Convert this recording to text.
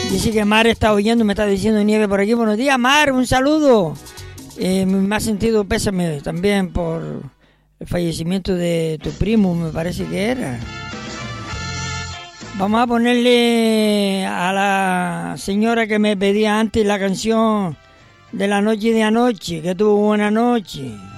Dice que Mar está oyendo, me está diciendo Nieve por aquí. Buenos días, Mar, un saludo. Me ha sentido pésame también por el fallecimiento de tu primo, me parece que era. Vamos a ponerle a la señora que me pedía antes la canción de la noche de anoche, que tuvo buena noche.